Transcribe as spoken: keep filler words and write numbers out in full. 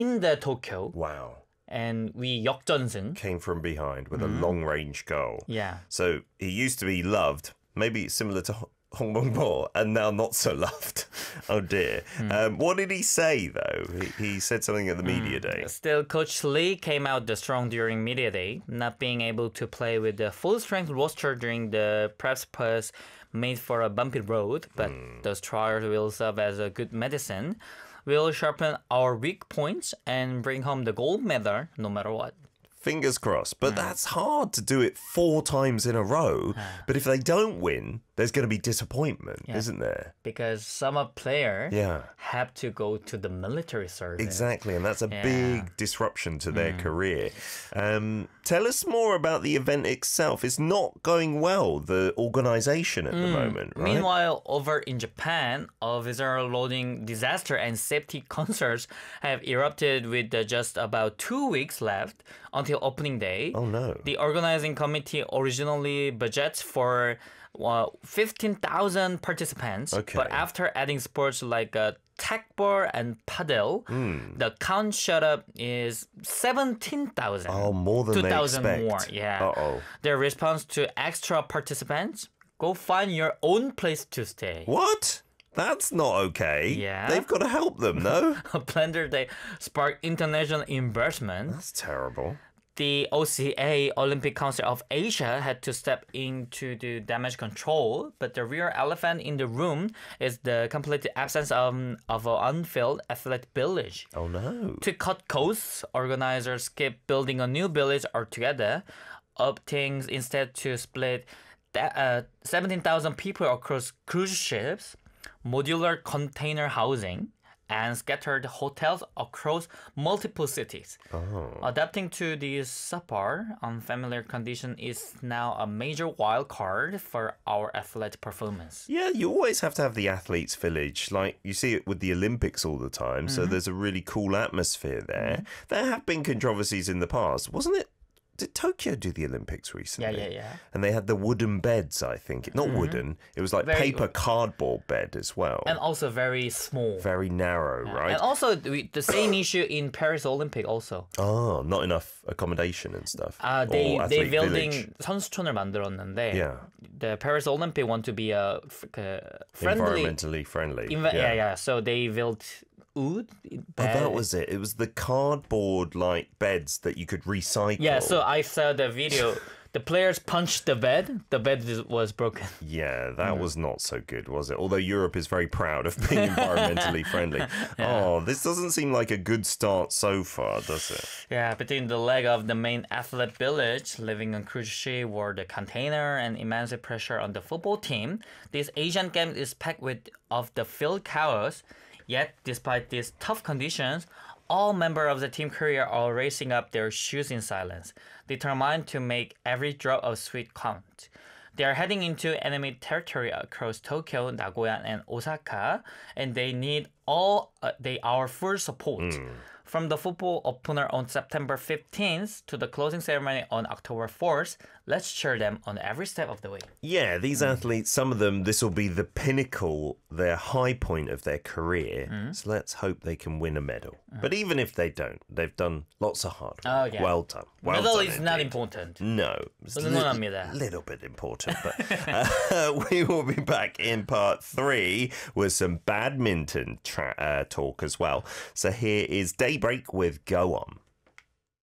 in the Tokyo. Wow. And we 역전승. Came from behind with Mm-hmm. a long-range goal. Yeah. So he used to be loved, maybe similar to Hong Bong-bo, and now not so loved. Oh dear. Mm. Um, what did he say, though? He, he said something at the media Mm. day. Still, Coach Lee came out the strong during media day, not being able to play with the full-strength roster during the press pass made for a bumpy road, but Mm. those trials will serve as a good medicine. We'll sharpen our weak points and bring home the gold medal no matter what. Fingers crossed. But Mm. that's hard to do it four times in a row. But if they don't win, there's going to be disappointment, Yeah. isn't there? Because some of players Yeah. have to go to the military service. Exactly, and that's a Yeah. big disruption to their Mm. career. Um, tell us more about the event itself. It's not going well, the organisation at the moment, right? Meanwhile, over in Japan, a visitor loading disaster and safety concerns have erupted with uh, just about two weeks left until opening day. Oh no. The organizing committee originally budgets for uh, fifteen thousand participants, Okay. but after adding sports like uh, tacball and paddle, Hmm. the count shot up is seventeen thousand. Oh, more than two they thousand expect. more, yeah. Uh-oh. Their response to extra participants, go find your own place to stay. What? That's not okay. Yeah. They've got to help them, no? A blender day sparked international embarrassment. That's terrible. The O C A, Olympic Council of Asia, had to step in to do damage control, but the real elephant in the room is the complete absence of, of an unfilled athletic village. Oh no. To cut costs, organizers skipped building a new village altogether, opting instead to split that, uh, seventeen thousand people across cruise ships, modular container housing, and scattered hotels across multiple cities. Oh. Adapting to this subpar, unfamiliar condition is now a major wild card for our athletic performance. Yeah, you always have to have the athletes' village. Like, you see it with the Olympics all the time, so Mm-hmm. there's a really cool atmosphere there. There have been controversies in the past, wasn't it? Did Tokyo do the Olympics recently? Yeah, yeah, yeah. And they had the wooden beds, I think. Not wooden, it was like Very- paper cardboard bed as well. And also very small. Very narrow, right? And also the the same issue in Paris Olympic also. Oh, not enough accommodation and stuff. 아, they Or they athlete building village. 선수촌을 만들었는데 Yeah. the Paris Olympic want to be a f- 그 friendly Environmentally friendly. inv- yeah. yeah so they built wood Oh, bed. that was it. It was the cardboard like beds that you could recycle. Yeah, so I saw the video. The players punched the bed. The bed is- was broken. Yeah, that was not so good, was it? Although Europe is very proud of being environmentally friendly. Oh, this doesn't seem like a good start so far, does it? Yeah, between the leg of the main athlete village, living on cruise ship, or the container, and immense pressure on the football team, this Asian Games is packed with of the field chaos. Yet, despite these tough conditions, all members of the Team Korea are raising up their shoes in silence, determined to make every drop of sweat count. They are heading into enemy territory across Tokyo, Nagoya, and Osaka, and they need all uh, they our full support. From the football opener on September fifteenth to the closing ceremony on October fourth, let's cheer them on every step of the way. Yeah, these athletes, some of them, this will be the pinnacle, their high point of their career. So let's hope they can win a medal. But even if they don't, they've done lots of hard work. Oh, yeah. Well done. Well Medal done is not indeed. important. No, it's a 응원합니다. little bit important, but uh, we will be back in part three with some badminton tra- uh, talk as well. So here is Daybreak with Go On.